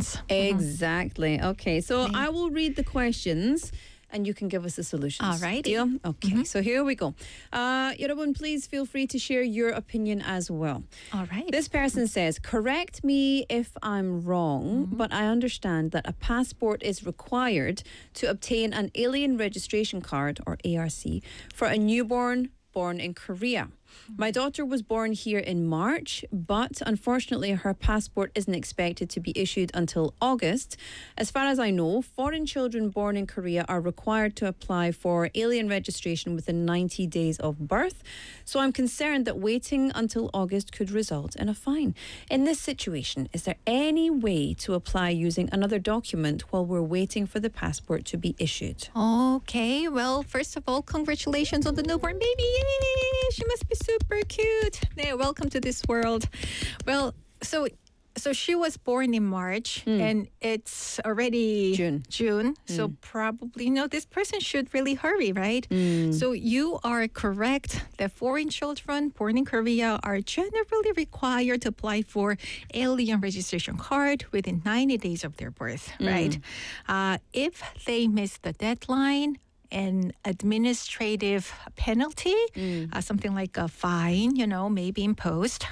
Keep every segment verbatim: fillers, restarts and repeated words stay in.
solutions. Exactly. Okay, so I will read the questions and you can give us the solutions. All right. Deal? Okay, Mm-hmm. so here we go. Uh, 여러분, please feel free to share your opinion as well. All right. This person says, correct me if I'm wrong, Mm-hmm. but I understand that a passport is required to obtain an alien registration card, or A R C, for a newborn born in Korea. My daughter was born here in March, but unfortunately her passport isn't expected to be issued until August. As far as I know, foreign children born in Korea are required to apply for alien registration within ninety days of birth. So I'm concerned that waiting until August could result in a fine. In this situation, is there any way to apply using another document while we're waiting for the passport to be issued? Okay, well, first of all, congratulations on the newborn baby. Yay! She must be super cute. Yeah, welcome to this world. Well, so so she was born in March and it's already June. June. So probably, you know, this person should really hurry, right? So you are correct that foreign children born in Korea are generally required to apply for alien registration card within ninety days of their birth, right? Uh, if they miss the deadline, an administrative penalty, uh, something like a fine, you know, may be imposed.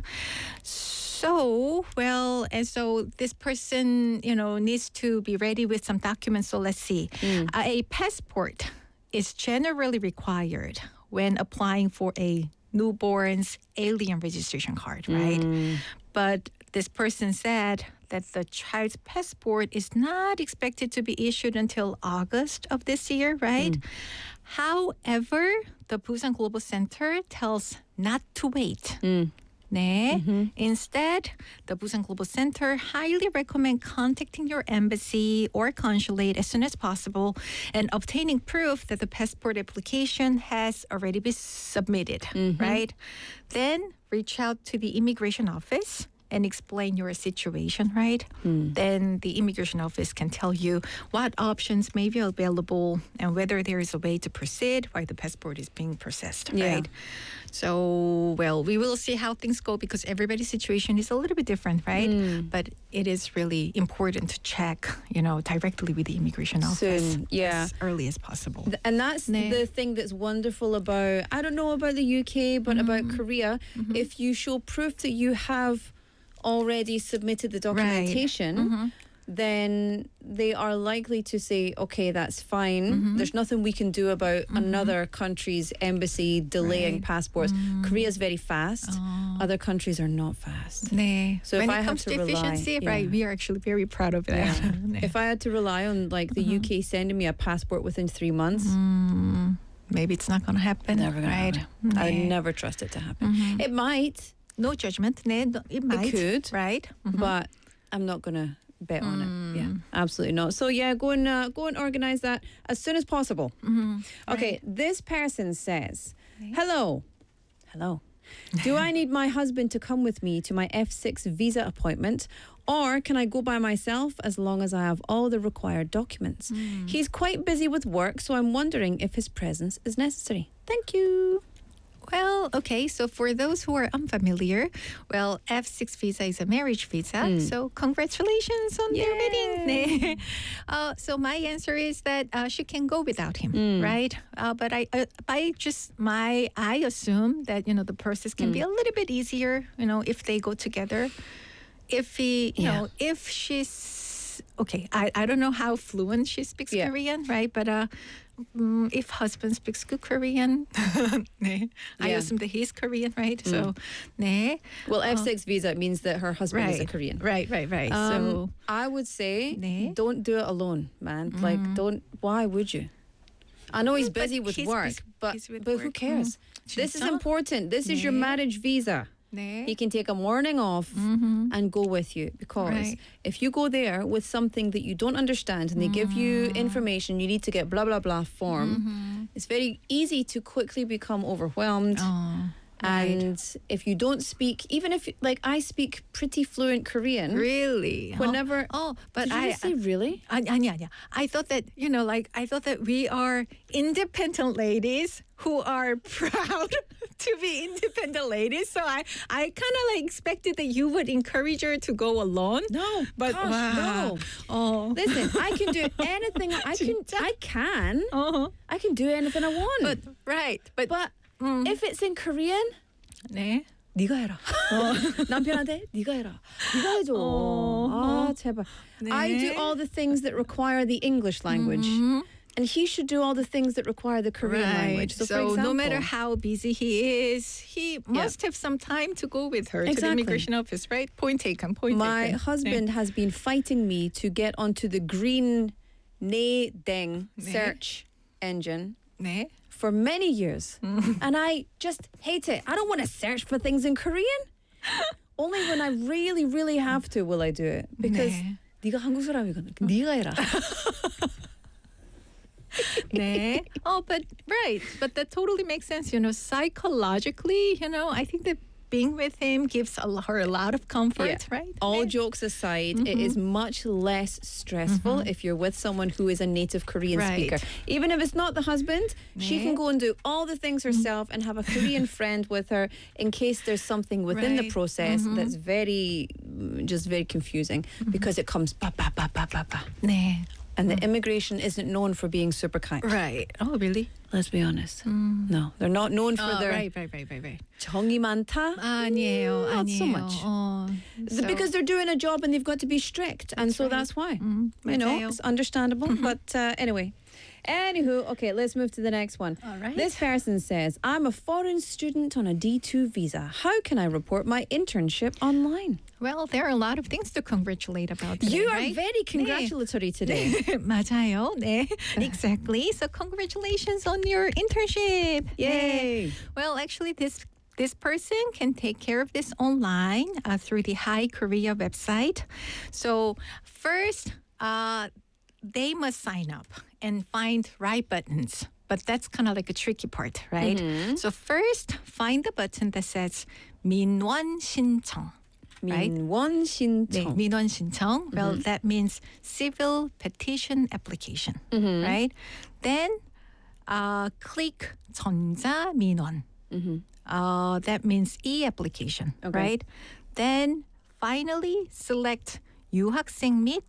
So, well, and so this person, you know, needs to be ready with some documents. So let's see. Uh, a passport is generally required when applying for a newborn's alien registration card, right? But this person said that the child's passport is not expected to be issued until August of this year, right? However, the Busan Global Center tells not to wait. 네. Instead, the Busan Global Center highly recommend contacting your embassy or consulate as soon as possible and obtaining proof that the passport application has already been submitted, right? Then reach out to the immigration office and explain your situation, right? Then the immigration office can tell you what options may be available and whether there is a way to proceed while the passport is being processed, Yeah. right? So, well, we will see how things go because everybody's situation is a little bit different, right? But it is really important to check, you know, directly with the immigration office Soon, yeah. as early as possible. Th- And that's 네. the thing that's wonderful about, I don't know about the U K, but about Korea. If you show proof that you have already submitted the documentation, then they are likely to say, okay, that's fine. There's nothing we can do about another country's embassy delaying Right. passports. Korea's very fast. Other countries are not fast. 네. So if when I it had comes to to rely, efficiency, right, yeah. we are actually very proud of that. Yeah. 네. If I had to rely on like the U K sending me a passport within three months, Maybe it's not going to happen. never gonna right? happen. I 네. never trust it to happen. It might, No judgment. 네, no, it might. could. Right? but I'm not gonna bet on it. Yeah, absolutely not. So yeah, go and uh, go and organize that as soon as possible. Okay, this person says, "Hello, hello. Do I need my husband to come with me to my F six visa appointment, or can I go by myself as long as I have all the required documents? He's quite busy with work, so I'm wondering if his presence is necessary. Thank you." Well, okay. So for those who are unfamiliar, well, F six visa is a marriage visa. So congratulations on their wedding. 네. uh, so my answer is that uh, she can go without him, right? Uh, but I, uh, I just my I assume that you know the process can be a little bit easier, you know, if they go together. If he, you Yeah. know, if she's okay, I, I don't know how fluent she speaks Yeah. Korean, right? But uh, mm, if husband speaks good Korean, 네. I Yeah. assume that he's Korean, right? So, 네. Well, F six visa means that her husband right, is a Korean. right, right, right. Um, so, I would say 네. don't do it alone, man. Like, don't. Why would you? I know he's But busy with he's work, busy- but he's with but who work. cares? Mm. This is 진짜? important. This is your 네. marriage visa. 네. He can take a morning off and go with you, because Right. if you go there with something that you don't understand and they give you information, you need to get blah blah blah form. It's very easy to quickly become overwhelmed. 어, And if you don't speak, even if, like, I speak pretty fluent Korean. Really? Whenever. Oh, but Did you I just say really? I, I, yeah, yeah. I thought that, you know, like, I thought that we are independent ladies who are proud to be independent ladies. So I, I kind of like expected that you would encourage her to go alone. No, But gosh, wow. no. Oh. Listen, I can do anything. I can. 진짜? I can. Uh-huh. I can do anything I want. But, right. But, But mm. if it's in Korean, 네. 네가 해라. 남편한테 네가 해라. 네가 해줘. 아, 제발. I do 네. all the things that require the English language. And he should do all the things that require the Korean language. So, So, for example, no matter how busy he is, he must have some time to go with her to the Exactly. immigration office, right? Point taken, point my taken. husband has been fighting me to get onto the green Ne Deng 네. search engine 네. for many years. And I just hate it. I don't want to search for things in Korean. Only when I really, really have to will I do it. Because 네. 네가 한국 사람이거든. 네가 해라. 네. Oh, but right. But that totally makes sense. You know, psychologically, you know, I think that being with him gives a, lo- her a lot of comfort, Yeah. right? All 네. jokes aside, it is much less stressful if you're with someone who is a native Korean Right. speaker. Even if it's not the husband, she 네. can go and do all the things herself and have a Korean friend with her in case there's something within the Right. process that's very, mm, just very confusing because it comes ba ba ba ba ba ba. 네. And the immigration isn't known for being super kind. Right. Oh, really? Let's be honest. No, they're not known for Oh, their right, right, right, right, right. 정이 많다. 아니에요, Not 아니에요. so much. 어, Th- Because they're doing a job and they've got to be strict, and so right. that's why. 음, You know, 맞아요. it's understandable. But uh, anyway, anywho, okay, let's move to the next one. All right. This person says, "I'm a foreign student on a D two visa. How can I report my internship online?" Well, there are a lot of things to congratulate about today, You are right? very congratulatory today. 맞아요. 네. Exactly. So congratulations on your internship. Yay. 네. Well, actually this this person can take care of this online uh, through the Hi Korea website. So first, uh, they must sign up and find right buttons. But that's kind of like a tricky part, right? So first, find the button that says 민원 신청. Right? 민원 신청. 네, 민원 신청. Well, that means civil petition application, right? Then uh, click 전자 민원. Uh, that means e-application, Okay. right? Then finally select 유학생 및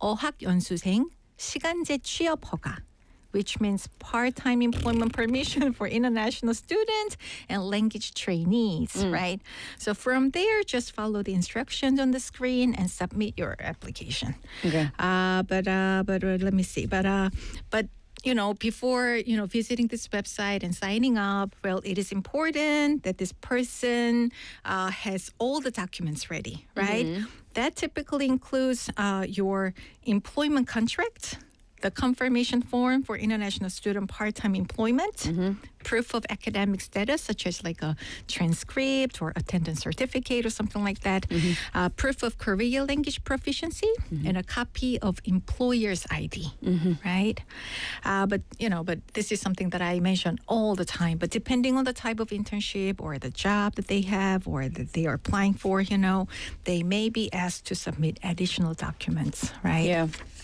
어학연수생 시간제 취업 허가, which means part-time employment permission for international students and language trainees, right? So from there, just follow the instructions on the screen and submit your application. Okay. Uh, but uh, but uh, let me see. But uh, but you know, before you know visiting this website and signing up, well, it is important that this person uh, has all the documents ready, right? That typically includes uh, your employment contract, the confirmation form for international student part-time employment, proof of academic status, such as like a transcript or attendance certificate or something like that, uh, proof of Korean language proficiency, and a copy of employer's I D, right? Uh, but, you know, but this is something that I mention all the time. But depending on the type of internship or the job that they have or that they are applying for, you know, they may be asked to submit additional documents, right? Yeah.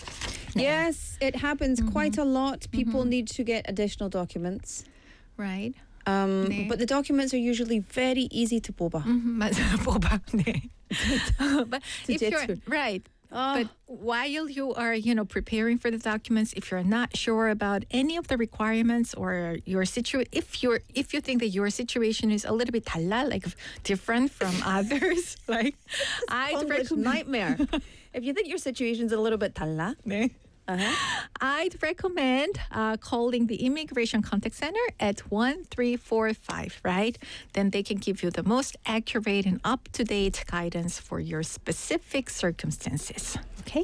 Yes, it happens quite a lot. People need to get additional documents. Right. Um, 네. But the documents are usually very easy to 뽑아. 음, 맞아, 뽑아. 네. But if you're 제출. right. Oh. But while you are, you know, preparing for the documents, if you're not sure about any of the requirements or your situ, if you're, if you think that your situation is a little bit 달라, like different from others, like I'd English recommend. nightmare. If you think your situation's a little bit 달라, 네. uh-huh. I'd recommend uh, calling the Immigration Contact Center at one three four five, right? Then they can give you the most accurate and up-to-date guidance for your specific circumstances. Okay?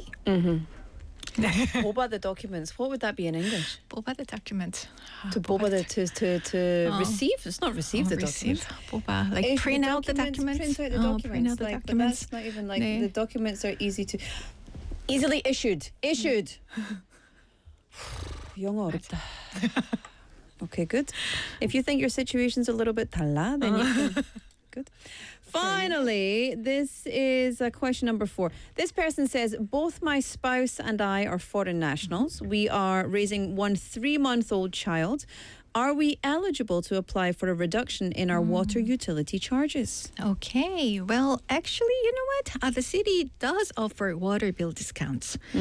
뽑아 the documents. What would that be in English? 뽑아 the document. To 뽑아 the to to to receive? It's not receive the receive. document. 뽑아. Like If print out the documents, documents. Print out the Oh, documents. print out the like, documents. But that's not even like 네. the documents are easy to easily issued. Issued. 영어 어렵다. Okay, good. If you think your situation's a little bit tala, then you can... Good. Finally, this is uh, question number four. This person says, both my spouse and I are foreign nationals. We are raising one three-month-old child. Are we eligible to apply for a reduction in our mm. water utility charges? Okay. Well, actually, you know what? Uh, the city does offer water bill discounts.